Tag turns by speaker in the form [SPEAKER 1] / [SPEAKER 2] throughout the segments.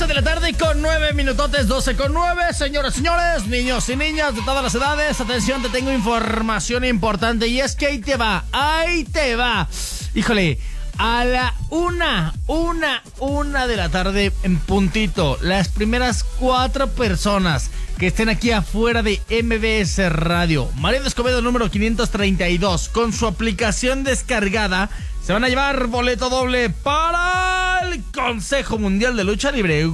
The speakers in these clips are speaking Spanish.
[SPEAKER 1] 12 de la tarde con 9 minutotes, 12 con 9. Señoras y señores, niños y niñas de todas las edades, atención, te tengo información importante. Y es que ahí te va. Híjole, a la una de la tarde en puntito, las primeras 4 personas que estén aquí afuera de MBS Radio, Mariano Escobedo número 532, con su aplicación descargada, se van a llevar boleto doble para el Consejo Mundial de Lucha Libre.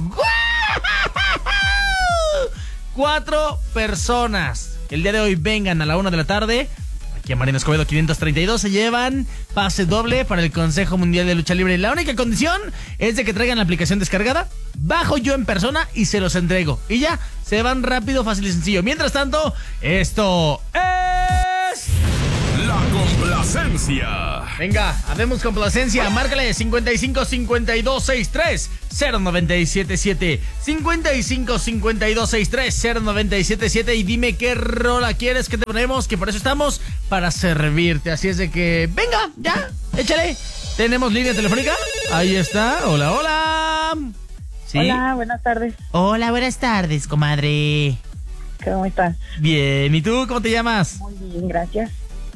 [SPEAKER 1] 4 personas que el día de hoy vengan a la 1 de la tarde aquí a Mariano Escobedo 532 se llevan pase doble para el Consejo Mundial de Lucha Libre. La única condición es de que traigan la aplicación descargada, bajo yo en persona y se los entrego. Y ya, se van rápido, fácil y sencillo. Mientras tanto, esto es...
[SPEAKER 2] La complacencia.
[SPEAKER 1] Venga, habemos complacencia. Márcale 55 52 63 0977 55 52 63 0977 y dime qué rola quieres que te ponemos, que por eso estamos, para servirte. Así es de que, venga, ya, échale. ¿Tenemos línea telefónica? Ahí está. Hola, hola. ¿Sí?
[SPEAKER 3] Hola, buenas tardes.
[SPEAKER 1] Hola, buenas tardes, comadre.
[SPEAKER 3] ¿Cómo estás?
[SPEAKER 1] Bien, ¿y tú cómo te llamas?
[SPEAKER 3] Muy bien, gracias.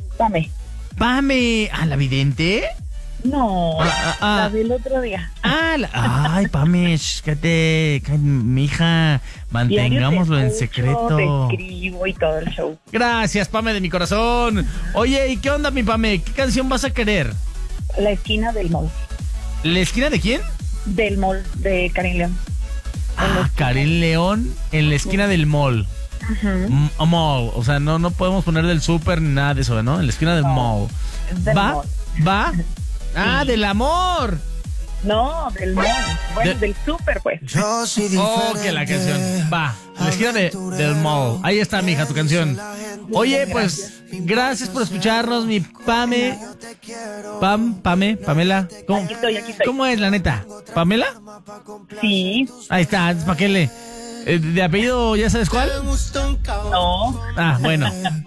[SPEAKER 1] Pame, ¿a la vidente?
[SPEAKER 3] No, la vi el otro día.
[SPEAKER 1] Ay, Pame, cállate, mija, mantengámoslo en secreto.
[SPEAKER 3] Te escribo y todo el show.
[SPEAKER 1] Gracias, Pame, de mi corazón. Oye, ¿y qué onda, mi Pame? ¿Qué canción vas a querer?
[SPEAKER 3] La esquina del mall.
[SPEAKER 1] ¿La esquina de quién?
[SPEAKER 3] Del mall, de Karin León.
[SPEAKER 1] Karin León en la esquina del mall. Mall, o sea, no podemos poner del súper ni nada de eso, ¿no? En la esquina del mall. ¿Va? Ah, del amor.
[SPEAKER 3] No, del mall. Bueno, del súper, pues.
[SPEAKER 1] Que la canción. Va, en la esquina del mall. Ahí está, mija, tu canción. Oye, pues, gracias por escucharnos, mi Pame. Pamela.
[SPEAKER 3] Aquí estoy.
[SPEAKER 1] ¿Cómo es, la neta? ¿Pamela?
[SPEAKER 3] Sí.
[SPEAKER 1] Ahí está, ¿para qué le? ¿De apellido ya sabes cuál?
[SPEAKER 3] No.
[SPEAKER 1] Bueno,